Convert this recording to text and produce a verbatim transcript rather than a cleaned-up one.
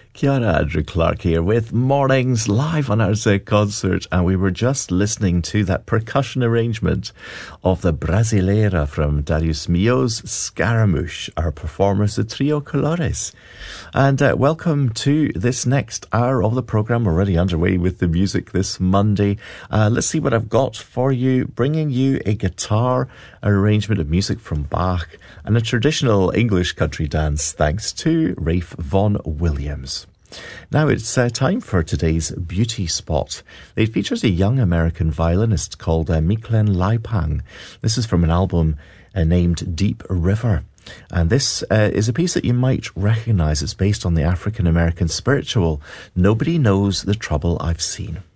Ciara Andrew Clark here with Mornings live on our Z concert, and we were just listening to that percussion arrangement of the Brasileira from Darius Milhaud's Scaramouche, our performers, the Trio Colores. And uh, welcome to this next hour of the programme, already underway with the music this Monday. Uh, let's see what I've got for you, bringing you a guitar arrangement of music from Bach and a traditional English country dance thanks to Ralph Vaughan Williams. Now it's uh, time for today's beauty spot. It features a young American violinist called uh, Micklem Leipang. This is from an album uh, named Deep River. And this uh, is a piece that you might recognise. It's based on the African-American spiritual Nobody Knows the Trouble I've Seen.